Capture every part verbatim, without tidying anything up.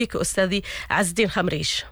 بك أستاذي عز الدين خمريش.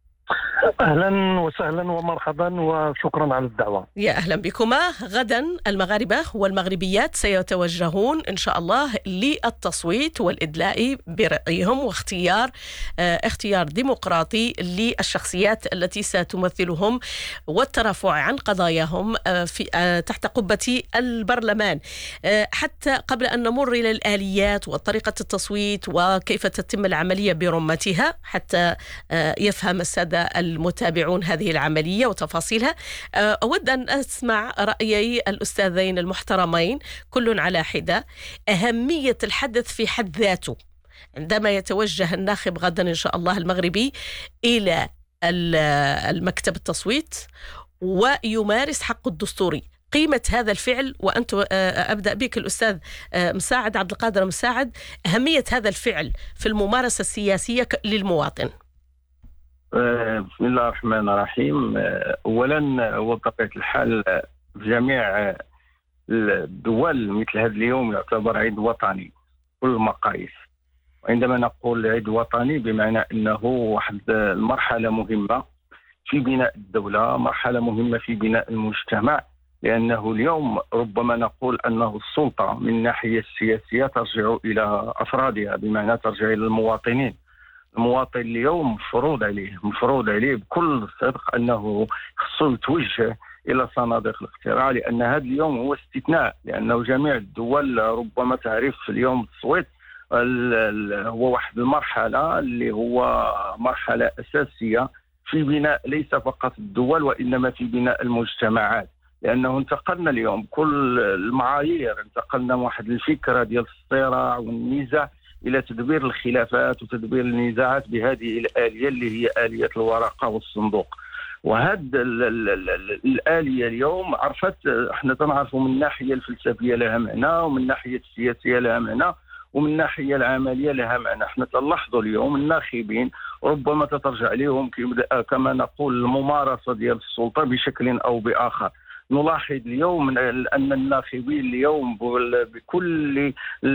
أهلا وسهلا ومرحبا وشكرا على الدعوة. يا أهلا بكما. غدا المغاربة والمغربيات سيتوجهون إن شاء الله للتصويت والإدلاء برأيهم واختيار اه اختيار ديمقراطي للشخصيات التي ستمثلهم والترافع عن قضاياهم اه في اه تحت قبة البرلمان. اه حتى قبل أن نمر إلى الآليات وطريقة التصويت وكيف تتم العملية برمتها حتى اه يفهم السادة المتابعون هذه العملية وتفاصيلها، أود أن أسمع رأيي الأستاذين المحترمين كل على حدة. أهمية الحدث في حد ذاته عندما يتوجه الناخب غدا إن شاء الله المغربي إلى المكتب التصويت ويمارس حقه الدستوري، قيمة هذا الفعل. وأنت أبدأ بك الأستاذ مساعد عبد القادر مساعد، أهمية هذا الفعل في الممارسة السياسية للمواطن. بسم الله الرحمن الرحيم. أولا وبطبيعة الحال في جميع الدول مثل هذا اليوم يعتبر عيد وطني كل المقاييس. وعندما نقول عيد وطني بمعنى أنه واحد المرحلة مهمة في بناء الدولة، مرحلة مهمة في بناء المجتمع، لأنه اليوم ربما نقول أنه السلطة من الناحية السياسية ترجع إلى أفرادها، بمعنى ترجع إلى المواطنين. المواطن اليوم مفروض عليه مفروض عليه بكل صدق أنه خصو يتوجه إلى صناديق الاقتراع، لأن هذا اليوم هو استثناء، لأنه جميع الدول ربما تعرف اليوم التصويت هو واحد المرحلة اللي هو مرحلة أساسية في بناء ليس فقط الدول وإنما في بناء المجتمعات، لأنه انتقلنا اليوم كل المعايير، انتقلنا واحد الفكرة ديال الصراع والنزاع إلى تدبير الخلافات وتدبير النزاعات بهذه الآلية اللي هي آلية الورقة والصندوق. وهذه الآلية اليوم عرفت، احنا تنعرفوا من الناحية الفلسفية لها معنى، ومن الناحية السياسية لها معنى، ومن الناحية العملية لها معنى. احنا تلاحظوا اليوم الناخبين ربما تترجع لهم كما نقول الممارسة ديال السلطة بشكل أو بآخر. نلاحظ اليوم أن الناخبين اليوم بكل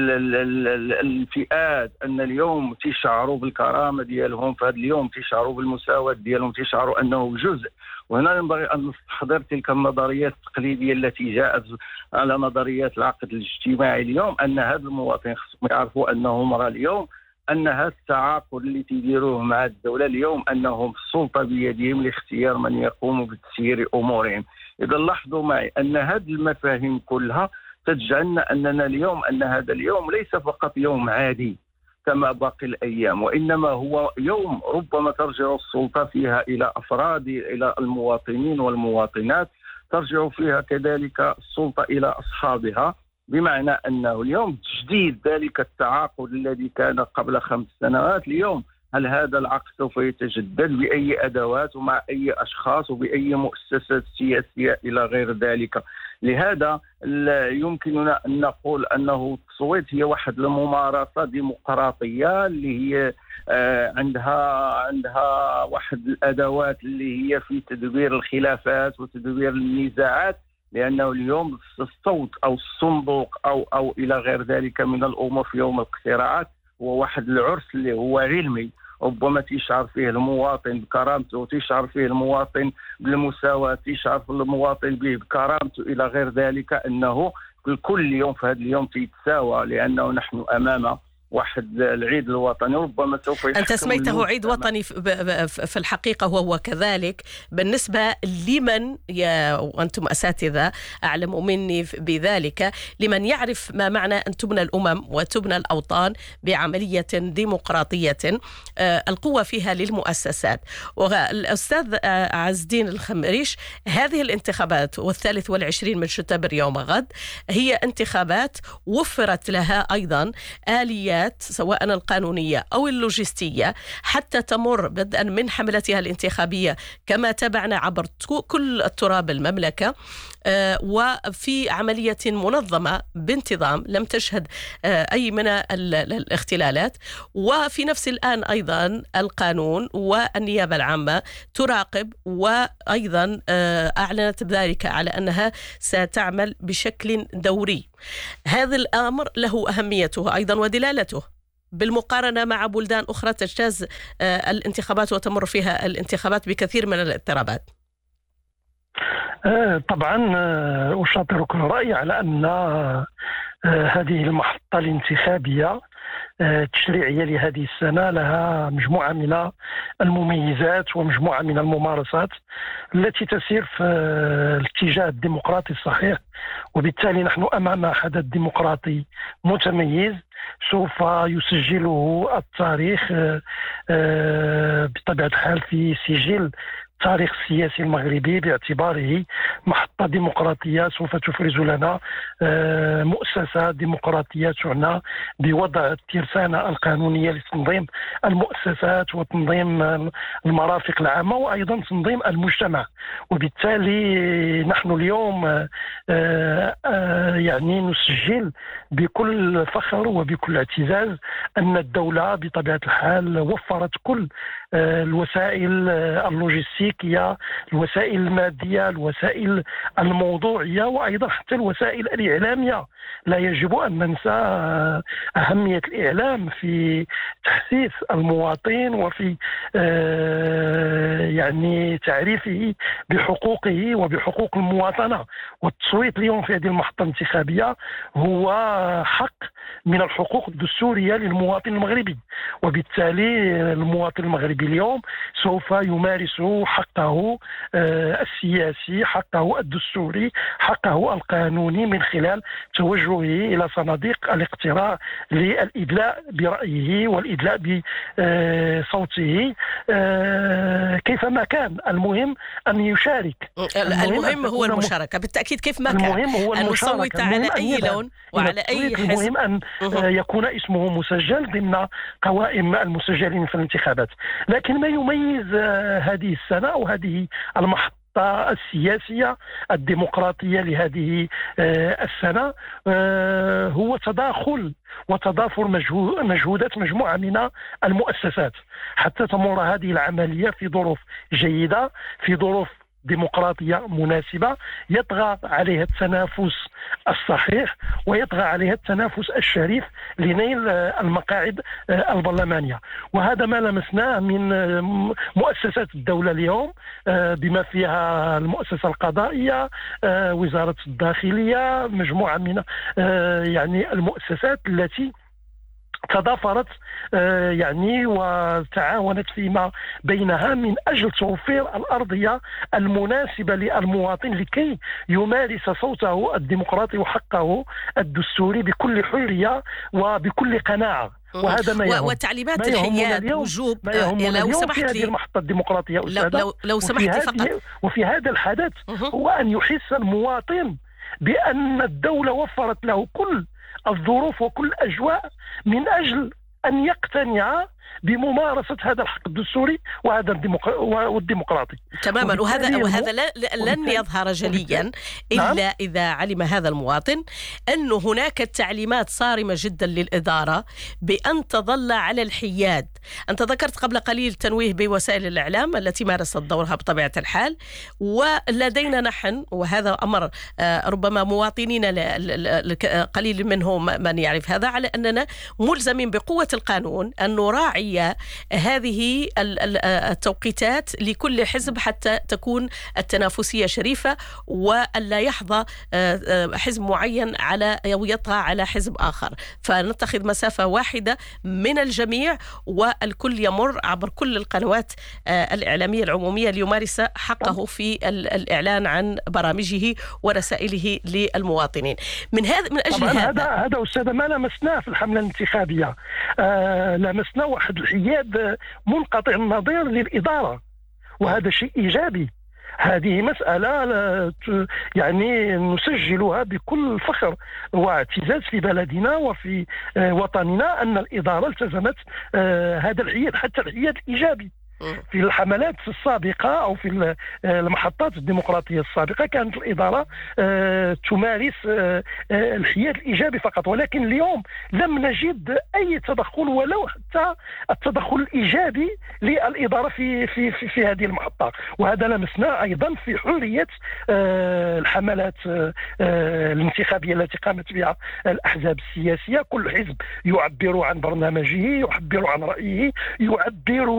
الفئات أن اليوم تشعروا بالكرامة ديالهم، فهذا اليوم تشعروا بالمساواة ديالهم، تشعروا أنه جزء. وهنا ينبغي أن نستحضر تلك النظريات التقليدية التي جاءت على نظريات العقد الاجتماعي اليوم، أن هذا المواطن خصهم يعرفوا أنه مرة اليوم أن هذا التعاقد اللي تديروه مع الدولة اليوم أنهم السلطة بيدهم لاختيار من يقوم بتسيير أمورهم. إذا لاحظوا معي أن هذه المفاهيم كلها تجعلنا أننا اليوم أن هذا اليوم ليس فقط يوم عادي كما باقي الأيام، وإنما هو يوم ربما ترجع السلطة فيها إلى أفراد، إلى المواطنين والمواطنات، ترجع فيها كذلك السلطة إلى أصحابها، بمعنى أنه اليوم تجديد ذلك التعاقد الذي كان قبل خمس سنوات. اليوم هل هذا العقد سوف يتجدد بأي أدوات ومع أي أشخاص وبأي مؤسسات سياسية إلى غير ذلك؟ لهذا يمكننا أن نقول أنه التصويت هي واحد الممارسة ديمقراطية اللي هي عندها عندها واحد الأدوات اللي هي في تدبير الخلافات وتدبير النزاعات، لأنه اليوم الصوت أو الصندوق أو أو إلى غير ذلك من الأمور في يوم الاقتراعات هو واحد العرس اللي هو علمي، ربما تشعر فيه المواطن بكرامته، تشعر فيه المواطن بالمساواة، تشعر المواطن به بكرامته إلى غير ذلك، أنه كل يوم في هذا اليوم تتساوى، لأنه نحن أمام واحد العيد الوطني ربما سوف يحكم. أنت سميته عيد وطني في الحقيقة وهو كذلك بالنسبة لمن يا وأنتم أساتذة أعلم مني بذلك، لمن يعرف ما معنى أن تبنى الأمم وتبنى الأوطان بعملية ديمقراطية القوة فيها للمؤسسات. والأستاذ عز الدين الخمريش، هذه الانتخابات والثالث والعشرين من شتنبر يوم غد هي انتخابات وفرت لها أيضا آليات سواء القانونية أو اللوجستية حتى تمر بدءا من حملتها الانتخابية كما تابعنا عبر كل التراب المملكة، وفي عملية منظمة بانتظام لم تشهد أي من الاختلالات. وفي نفس الآن أيضا القانون والنيابة العامة تراقب، وأيضا أعلنت بذلك على أنها ستعمل بشكل دوري. هذا الأمر له أهميته أيضا ودلالته. بالمقارنة مع بلدان أخرى تجتاز الانتخابات وتمر فيها الانتخابات بكثير من الاضطرابات؟ طبعا أشاطرك الرأي على أن هذه المحطة الانتخابية التشريعية لهذه السنة لها مجموعة من المميزات ومجموعة من الممارسات التي تسير في الاتجاه الديمقراطي الصحيح، وبالتالي نحن أمام حدث ديمقراطي متميز سوف يسجله التاريخ بطبيعة الحال في سجل التاريخ السياسي المغربي، باعتباره محطة ديمقراطية سوف تفرز لنا مؤسسة ديمقراطية تعنى بوضع الترسانة القانونية لتنظيم المؤسسات وتنظيم المرافق العامة وأيضا تنظيم المجتمع. وبالتالي نحن اليوم يعني نسجل بكل فخر وبكل اعتزاز أن الدولة بطبيعة الحال وفرت كل الوسائل اللوجستيكية، الوسائل المادية، الوسائل الموضوعية، وأيضا حتى الوسائل الإعلامية. لا يجب أن ننسى أهمية الإعلام في تحسيس المواطن وفي يعني تعريفه بحقوقه وبحقوق المواطنة. والتصويت اليوم في هذه المحطة الانتخابية هو حق من الحقوق الدستورية للمواطن المغربي، وبالتالي المواطن المغربي اليوم سوف يمارس حقه السياسي، حقه الدستوري، حقه القانوني من خلال توجهه إلى صناديق الاقتراع للإدلاء برأيه والإدلاء بصوته كيفما كان. المهم أن يشارك، المهم هو المشاركة بالتأكيد كيف ما كان، المهم هو أن نصوت على أي لون وعلى أي حزب. المهم أن يكون اسمه مسجل ضمن قوائم المسجلين في الانتخابات. لكن ما يميز هذه السنة أو هذه المحطة السياسية الديمقراطية لهذه السنة هو تداخل وتضافر مجهودات مجموعة من المؤسسات حتى تمر هذه العملية في ظروف جيدة، في ظروف ديمقراطية مناسبة يطغى عليها التنافس الصحيح ويطغى عليها التنافس الشريف لنيل المقاعد البرلمانية. وهذا ما لمسناه من مؤسسات الدولة اليوم بما فيها المؤسسة القضائية، وزارة الداخلية، مجموعة من يعني المؤسسات التي تضافرت يعني وتعاونت فيما بينها من أجل توفير الأرضية المناسبة للمواطن لكي يمارس صوته الديمقراطي وحقه الدستوري بكل حرية وبكل قناعة. وهذا ما يهم. وتعليمات الحياد وجوب لو سمحت لي المحطة الديمقراطية أستاذة، لو, لو سمحت فقط وفي هذا الحدث هو أن يحس المواطن بأن الدولة وفرت له كل الظروف وكل الأجواء من أجل أن يقتنع بممارسة هذا الحق الدستوري وهذا الديمقراطي تماما. وهذا وهذا لن يظهر جليا إلا نعم؟ إذا علم هذا المواطن أن هناك تعليمات صارمة جدا للإدارة بأن تظل على الحياد. أنت ذكرت قبل قليل تنويه بوسائل الإعلام التي مارست دورها بطبيعة الحال، ولدينا نحن وهذا أمر ربما مواطنين قليل منهم من يعرف هذا، على أننا ملزمين بقوة القانون أن نراعي هذه التوقيتات لكل حزب حتى تكون التنافسية شريفة وألا يحظى حزب معين على أو يطغى على حزب آخر، فنتخذ مسافة واحدة من الجميع والكل يمر عبر كل القنوات الإعلامية العمومية ليمارس حقه في الإعلان عن برامجه ورسائله للمواطنين. من هذا من أجل هذا هذا هذا أستاذ ما لمسناه في الحملة الانتخابية، آه لمسنا واحد الحياد منقطع النظير للإدارة، وهذا شيء إيجابي. هذه مسألة يعني نسجلها بكل فخر واعتزاز في بلدنا وفي وطننا أن الإدارة التزمت هذا الحياد، حتى الحياد الإيجابي. في الحملات السابقة أو في المحطات الديمقراطية السابقة كانت الإدارة تمارس الحياد الإيجابي فقط، ولكن اليوم لم نجد أي تدخل ولو حتى التدخل الإيجابي للإدارة في في في, في هذه المحطة. وهذا لمسنا أيضا في حرية الحملات الانتخابية التي قامت بها الأحزاب السياسية. كل حزب يعبر عن برنامجه، يعبر عن رأيه، يعبر